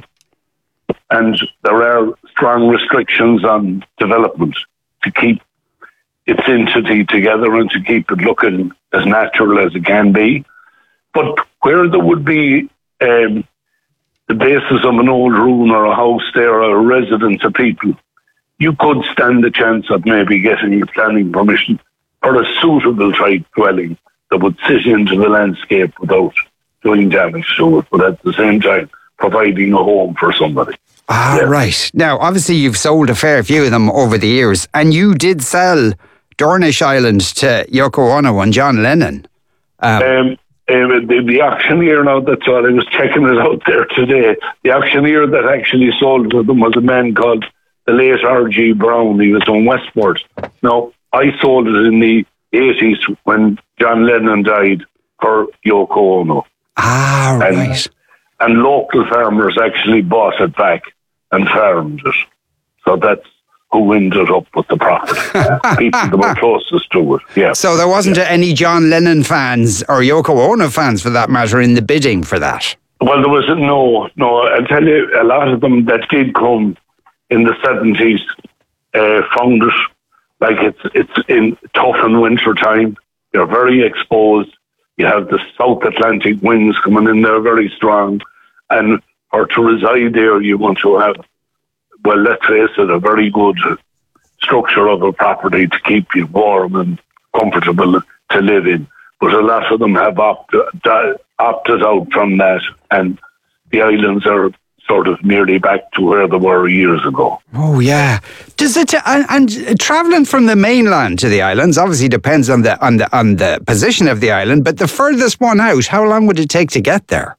and there are strong restrictions on development to keep its entity together and to keep it looking as natural as it can be. But where there would be um, the basis of an old ruin or a house there, or a residence of people, you could stand the chance of maybe getting planning permission for a suitable type dwelling that would sit into the landscape without doing damage to it, but at the same time providing a home for somebody. Ah, yeah. Right. Now, obviously you've sold a fair few of them over the years, and you did sell Dornish Island to Yoko Ono and John Lennon. Um, um Um, the, the auctioneer, now that's all, I was checking it out there today. The auctioneer that actually sold to them was a man called the late R G Brown. He was on Westport. Now, I sold it in the eighties when John Lennon died for Yoko Ono. Ah, right. And, and local farmers actually bought it back and farmed it. So that's who ended up with the property. People that were closest to it, yeah. So there wasn't yeah. any John Lennon fans, or Yoko Ono fans for that matter, in the bidding for that? Well, there was no, no. I'll tell you, a lot of them that did come in the seventies uh, found it like it's it's in tough in winter time. You're very exposed. You have the South Atlantic winds coming in there very strong, and or to reside there, you want to have, well, let's face it, a very good structure of a property to keep you warm and comfortable to live in. But a lot of them have opted, opted out from that, and the islands are sort of nearly back to where they were years ago. Oh, yeah. Does it and, and travelling from the mainland to the islands obviously depends on the on the on the position of the island, but the furthest one out, how long would it take to get there?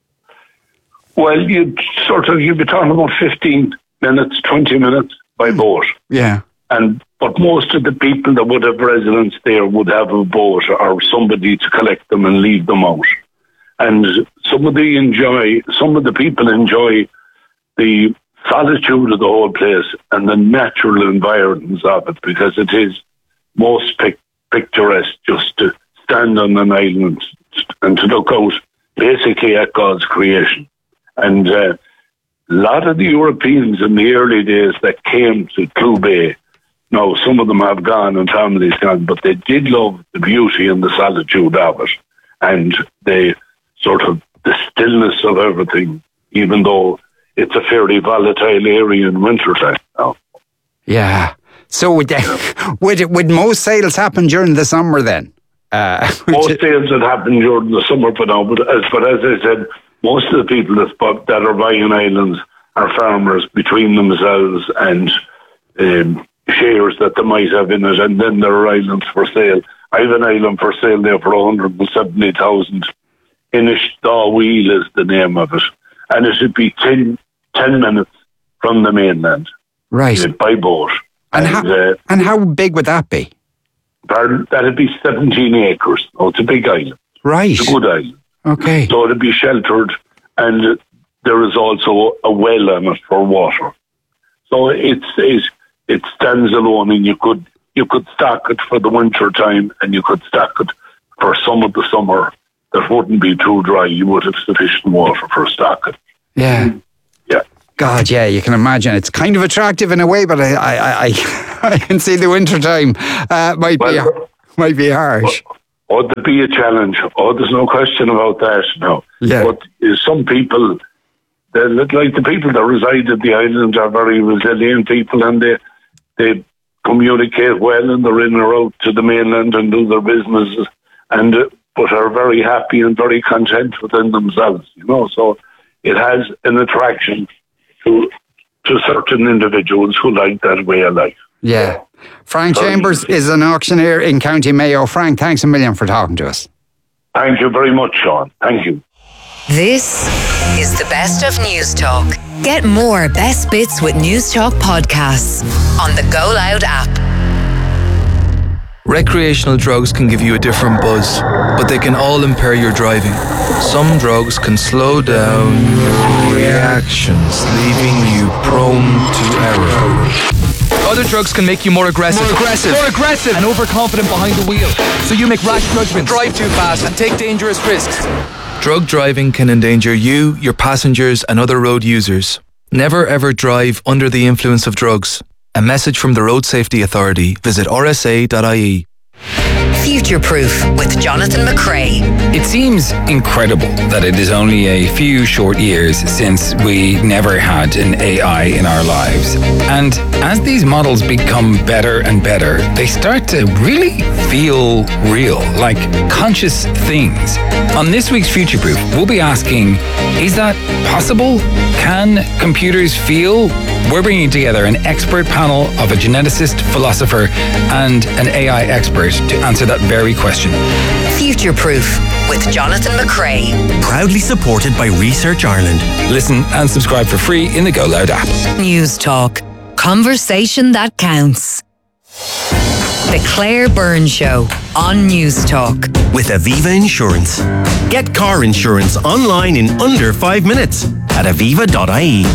Well, you'd sort of you'd be talking about fifteen minutes, twenty minutes by boat. Yeah. And but most of the people that would have residence there would have a boat or somebody to collect them and leave them out. And some of the enjoy, some of the people enjoy the solitude of the whole place and the natural environments of it, because it is most pic- picturesque just to stand on an island and to look out basically at God's creation. And uh, a lot of the Europeans in the early days that came to Clubay, now some of them have gone and families gone, but they did love the beauty and the solitude of it, and they sort of the stillness of everything, even though it's a fairly volatile area in wintertime now. Yeah. So would, they, would, it, would most sales happen during the summer then? Uh, most it, sales would happen during the summer, but now, but as, but as I said, most of the people that, that are buying islands are farmers between themselves and um, shares that they might have in it, and then there are islands for sale. I have an island for sale there for one hundred seventy thousand. Innisdaw is the name of it, and it would be ten, ten minutes from the mainland. Right. Uh, by boat. And, and, how, uh, and how big would that be? Pardon? That'd be seventeen acres. Oh, it's a big island. Right. It's a good island. Okay. So it'd be sheltered, and there is also a well on it for water. So it's, it's it stands alone, and you could you could stock it for the winter time, and you could stock it for some of the summer. That wouldn't be too dry. You would have sufficient water for stocking. Yeah. Yeah. God, yeah, you can imagine. It's kind of attractive in a way, but I I, I, I can see the winter time uh, might well, be might be harsh. Oh, there'd be a challenge. Oh, there's no question about that. No. Yeah. But uh, some people, like the people that reside at the island, are very resilient people, and they they communicate well, and they're in or out to the mainland and do their businesses, and. Uh, but are very happy and very content within themselves, you know. So it has an attraction to to certain individuals who like that way of life. Yeah. Frank very Chambers easy. Is an auctioneer in County Mayo. Frank, thanks a million for talking to us. Thank you very much, Sean. Thank you. This is the best of News Talk. Get more best bits with News Talk podcasts on the Go Loud app. Recreational drugs can give you a different buzz, but they can all impair your driving. Some drugs can slow down your reactions, leaving you prone to error. Other drugs can make you more aggressive. More aggressive. More aggressive. And overconfident behind the wheel. So you make rash judgments. Drive too fast and take dangerous risks. Drug driving can endanger you, your passengers, and other road users. Never ever drive under the influence of drugs. A message from the Road Safety Authority. Visit r s a dot i e. Future Proof with Jonathan McCrae. It seems incredible that it is only a few short years since we never had an A I in our lives. And as these models become better and better, they start to really feel real, like conscious things. On this week's Future Proof, we'll be asking, is that possible? Can computers feel? We're bringing together an expert panel of a geneticist, philosopher, and an A I expert to answer that very question. Future Proof with Jonathan McCrae. Proudly supported by Research Ireland. Listen and subscribe for free in the Go Loud app. News Talk. Conversation that counts. The Claire Byrne Show on News Talk. With Aviva Insurance. Get car insurance online in under five minutes at aviva dot i e.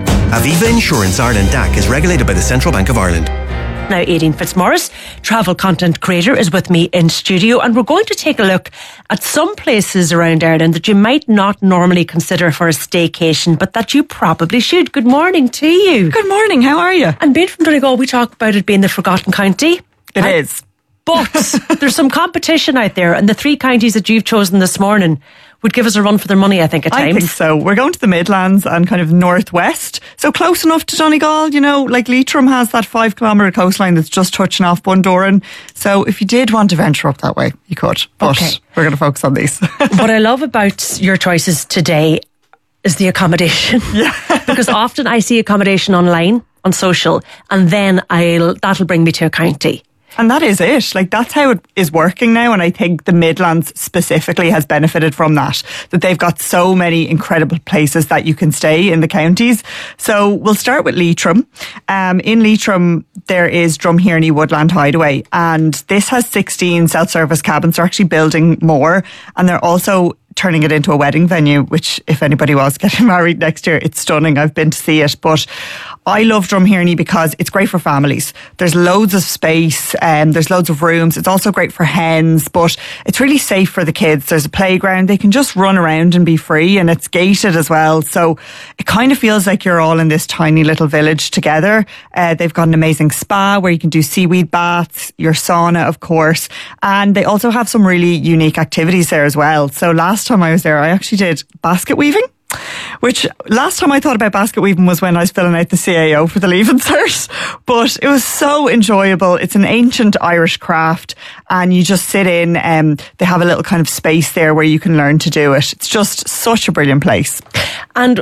Aviva Insurance Ireland D A C is regulated by the Central Bank of Ireland. Now, Aideen Fitzmaurice, travel content creator, is with me in studio, and we're going to take a look at some places around Ireland that you might not normally consider for a staycation, but that you probably should. Good morning to you. Good morning, how are you? And being from Donegal, we talk about it being the forgotten county. It right? is. But there's some competition out there, and the three counties that you've chosen this morning would give us a run for their money, I think, at times. I think so. We're going to the Midlands and kind of northwest. So close enough to Donegal, you know, like Leitrim has that five kilometre coastline that's just touching off Bundoran. So if you did want to venture up that way, you could. But okay. We're going to focus on these. What I love about your choices today is the accommodation. Yeah. Because often I see accommodation online, on social, and then I'll that'll bring me to a county. And that is it. Like, that's how it is working now. And I think the Midlands specifically has benefited from that, that they've got so many incredible places that you can stay in the counties. So we'll start with Leitrim. Um, in Leitrim, there is Drumhearney Woodland Hideaway. And this has sixteen self-service cabins. They're actually building more. And they're also turning it into a wedding venue, which if anybody was getting married next year, it's stunning. I've been to see it. But I love Drumhearney because it's great for families. There's loads of space and um, there's loads of rooms. It's also great for hens, but it's really safe for the kids. There's a playground. They can just run around and be free, and it's gated as well. So it kind of feels like you're all in this tiny little village together. Uh, they've got an amazing spa where you can do seaweed baths, your sauna, of course. And they also have some really unique activities there as well. So last time I was there, I actually did basket weaving. Which last time I thought about basket weaving was when I was filling out the C A O for the Leaving Cert. But it was so enjoyable. It's an ancient Irish craft, and you just sit in and um, they have a little kind of space there where you can learn to do it. It's just such a brilliant place. And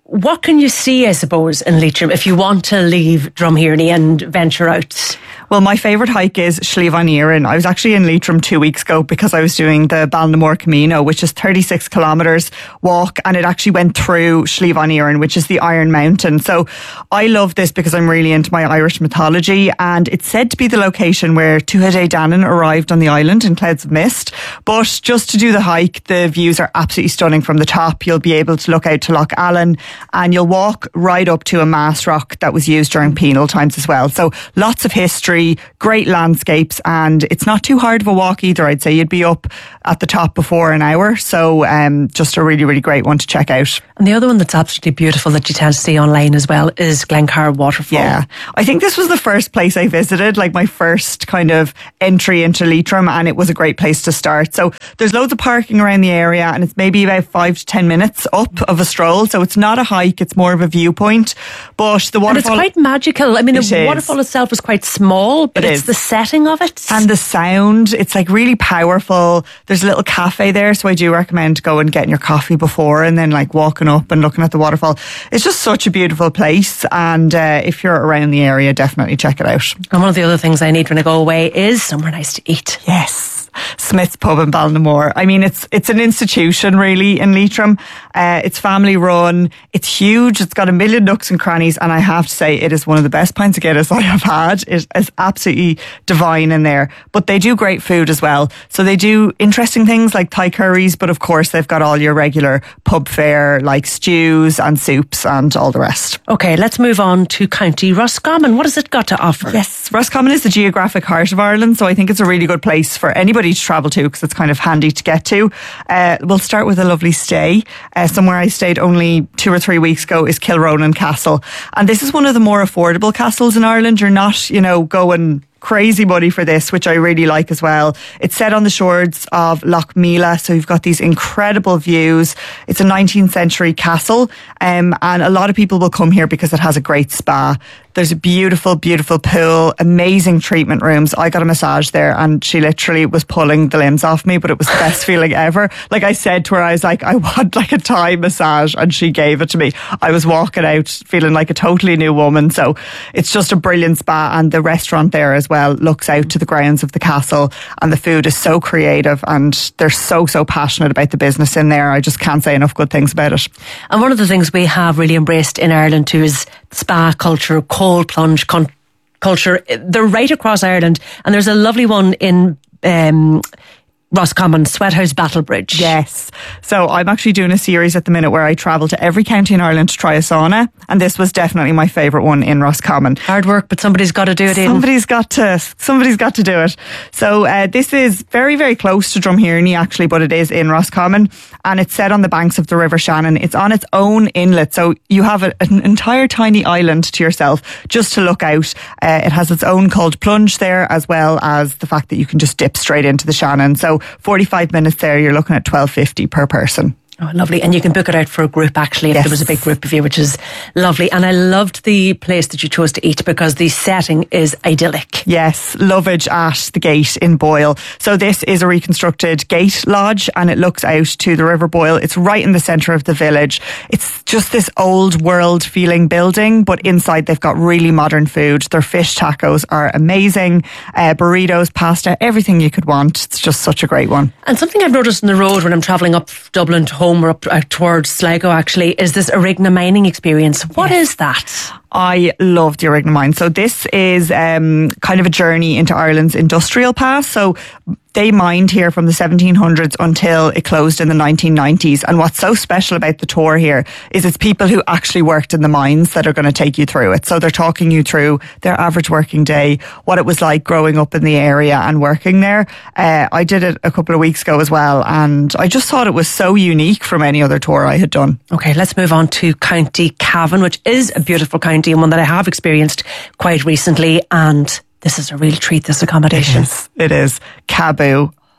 what can you see, I suppose, in Leitrim if you want to leave Drumhearney and venture out? Well, my favourite hike is Sliabh an Éireann. I was actually in Leitrim two weeks ago because I was doing the Ballinamore Camino, which is thirty-six kilometres walk, and it actually went through Sliabh an Éireann, which is the Iron Mountain. So I love this because I'm really into my Irish mythology, and it's said to be the location where Tuatha Dé Danann arrived on the island in clouds of mist. But just to do the hike, the views are absolutely stunning from the top. You'll be able to look out to Loch Allen, and you'll walk right up to a mass rock that was used during penal times as well. So lots of history, great landscapes, and it's not too hard of a walk either. I'd say you'd be up at the top before an hour. So um, just a really, really great one to check out. And the other one that's absolutely beautiful that you tend to see online as well is Glencar Waterfall. Yeah, I think this was the first place I visited, like my first kind of entry into Leitrim, and it was a great place to start. So there's loads of parking around the area, and it's maybe about five to ten minutes up of a stroll. So it's not a hike, it's more of a viewpoint. But the waterfall, and it's quite magical. I mean, the waterfall itself is quite small, but it it's is. the setting of it. And the sound, it's like really powerful. There's a little cafe there, so I do recommend going and getting your coffee before and then like walking up and looking at the waterfall. It's just such a beautiful place, and uh, if you're around the area, definitely check it out. And one of the other things I need when I go away is somewhere nice to eat. Yes. Smith's Pub in Ballinamore. I mean, it's it's an institution really in Leitrim. Uh, it's family run. It's huge. It's got a million nooks and crannies, and I have to say it is one of the best pints of Guinness I have had. It is absolutely divine in there. But they do great food as well. So they do interesting things like Thai curries, but of course they've got all your regular pub fare like stews and soups and all the rest. Okay, let's move on to County Roscommon. What has it got to offer? Yes, Roscommon is the geographic heart of Ireland, so I think it's a really good place for anybody to travel to because it's kind of handy to get to. Uh, we'll start with a lovely stay. Uh, somewhere I stayed only two or three weeks ago is Kilronan Castle, and this is one of the more affordable castles in Ireland. You're not, you know, going crazy money for this, which I really like as well. It's set on the shores of Loch Mila, so you've got these incredible views. It's a nineteenth century castle, um, and a lot of people will come here because it has a great spa. There's a beautiful, beautiful pool, amazing treatment rooms. I got a massage there and she literally was pulling the limbs off me, but it was the best feeling ever. Like I said to her, I was like, I want like a Thai massage, and she gave it to me. I was walking out feeling like a totally new woman. So it's just a brilliant spa, and the restaurant there as well looks out to the grounds of the castle, and the food is so creative, and they're so, so passionate about the business in there. I just can't say enough good things about it. And one of the things we have really embraced in Ireland too is spa culture, cold plunge con- culture. They're right across Ireland, and there's a lovely one in um, Roscommon, Sweathouse Battlebridge. Yes. So I'm actually doing a series at the minute where I travel to every county in Ireland to try a sauna, and this was definitely my favourite one in Roscommon. Hard work, but somebody's got to do it. Somebody's Aidan. got to. Somebody's got to do it. So uh, this is very, very close to Drumhearney actually, but it is in Roscommon, and it's set on the banks of the River Shannon. It's on its own inlet, so you have a, an entire tiny island to yourself just to look out. Uh, it has its own cold plunge there, as well as the fact that you can just dip straight into the Shannon. So forty-five minutes there, you're looking at twelve fifty per person. Oh, lovely. And you can book it out for a group actually if yes. there was a big group of you, which is lovely. And I loved the place that you chose to eat because the setting is idyllic. Yes, Lovage at the Gate in Boyle. So this is a reconstructed gate lodge, and it looks out to the River Boyle. It's right in the centre of the village. It's just this old world feeling building, but inside they've got really modern food. Their fish tacos are amazing. Uh, burritos, pasta, everything you could want. It's just such a great one. And something I've noticed on the road when I'm travelling up Dublin to home or up out towards Sligo actually is this Arigna mining experience. What yes. is that? I love the Arigna mine. So this is um, kind of a journey into Ireland's industrial past. So they mined here from the seventeen hundreds until it closed in the nineteen nineties. And what's so special about the tour here is it's people who actually worked in the mines that are going to take you through it. So they're talking you through their average working day, what it was like growing up in the area and working there. Uh, I did it a couple of weeks ago as well, and I just thought it was so unique from any other tour I had done. Okay, let's move on to County Cavan, which is a beautiful county and one that I have experienced quite recently, and this is a real treat, this accommodation. It is. It is. Caboo.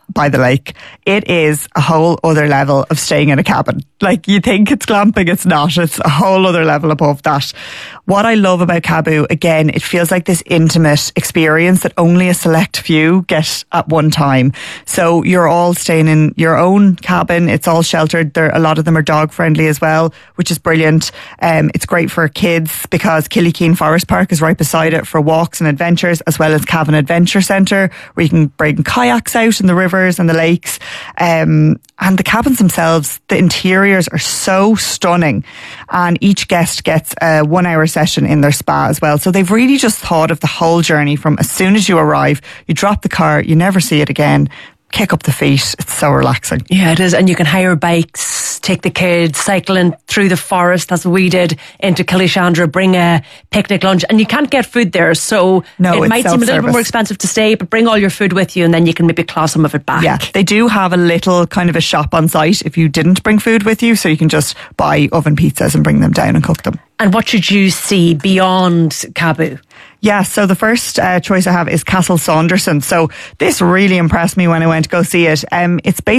by the lake. It is a whole other level of staying in a cabin. Like, you think it's glamping, it's not. It's a whole other level above that. What I love about Caboo, again, it feels like this intimate experience that only a select few get at one time. So you're all staying in your own cabin. It's all sheltered. There, a lot of them are dog friendly as well, which is brilliant. Um, it's great for kids because Killykeene Forest Park is right beside it for walks and adventures, as well as Cavan Adventure Centre, where you can bring kayaks out in the rivers and the lakes. Um, and the cabins themselves, the interiors are so stunning, and each guest gets a one hour session in their spa as well. So they've really just thought of the whole journey from as soon as you arrive, you drop the car, you never see it again. Kick up the feet. It's so relaxing. Yeah, it is. And you can hire bikes, take the kids, cycling through the forest as we did into Killishandra, bring a picnic lunch. And you can't get food there, so no, it might seem a little bit more expensive to stay, but bring all your food with you and then you can maybe claw some of it back. Yeah, they do have a little kind of a shop on site if you didn't bring food with you, so you can just buy oven pizzas and bring them down and cook them. And what should you see beyond Caboo? Yeah, so the first uh, choice I have is Castle Saunderson. So this really impressed me when I went to go see it. Um, it's based